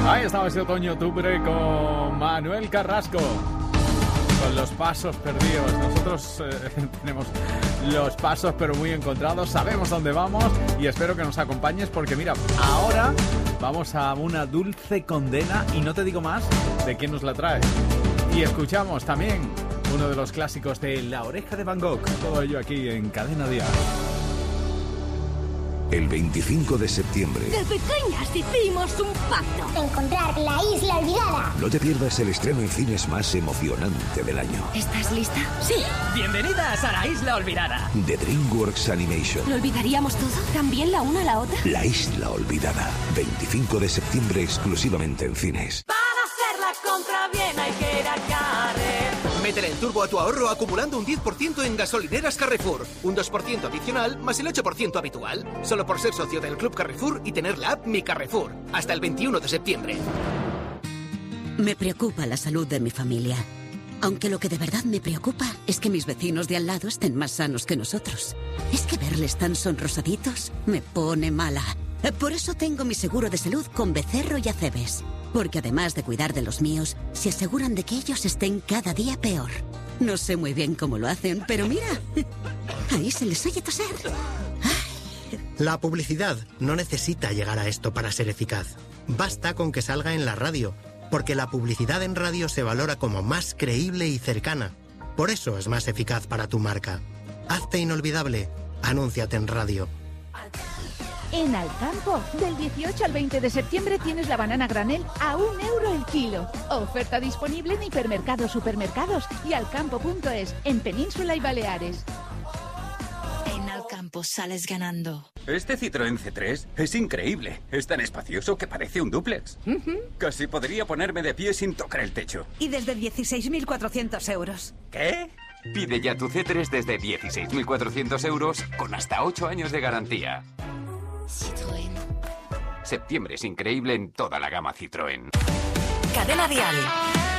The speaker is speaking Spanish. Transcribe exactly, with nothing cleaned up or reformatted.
Ahí estaba ese otoño octubre con Manuel Carrasco, con los pasos perdidos. Nosotros eh, tenemos los pasos pero muy encontrados, sabemos dónde vamos y espero que nos acompañes porque mira, ahora vamos a una dulce condena y no te digo más de quién nos la trae. Y escuchamos también uno de los clásicos de La Oreja de Van Gogh, todo ello aquí en Cadena Dial. El veinticinco de septiembre. De pequeñas hicimos un pacto. Encontrar la isla olvidada. No te pierdas el estreno en cines más emocionante del año. ¿Estás lista? Sí. Bienvenidas a la isla olvidada. De DreamWorks Animation. ¿Lo olvidaríamos todo? ¿También la una a la otra? La isla olvidada. veinticinco de septiembre exclusivamente en cines. Para hacer la compra bien hay que ir a Carrefour. Métele el turbo a tu ahorro acumulando un diez por ciento en gasolineras Carrefour. Un dos por ciento adicional más el ocho por ciento habitual. Solo por ser socio del Club Carrefour y tener la app Mi Carrefour. Hasta el veintiuno de septiembre. Me preocupa la salud de mi familia. Aunque lo que de verdad me preocupa es que mis vecinos de al lado estén más sanos que nosotros. Es que verles tan sonrosaditos me pone mala. Por eso tengo mi seguro de salud con Becerro y Acebes. Porque además de cuidar de los míos, se aseguran de que ellos estén cada día peor. No sé muy bien cómo lo hacen, pero mira, ahí se les oye toser. La publicidad no necesita llegar a esto para ser eficaz. Basta con que salga en la radio, porque la publicidad en radio se valora como más creíble y cercana. Por eso es más eficaz para tu marca. Hazte inolvidable. Anúnciate en radio. En Alcampo, del dieciocho al veinte de septiembre tienes la banana granel a un euro el kilo. Oferta disponible en hipermercados, supermercados y alcampo punto es, en Península y Baleares. En Alcampo sales ganando. Este Citroën C tres es increíble. Es tan espacioso que parece un dúplex. Uh-huh. Casi podría ponerme de pie sin tocar el techo. Y desde dieciséis mil cuatrocientos euros. ¿Qué? Pide ya tu C tres desde dieciséis mil cuatrocientos euros con hasta ocho años de garantía. Citroën. Septiembre es increíble en toda la gama Citroën. Cadena Dial.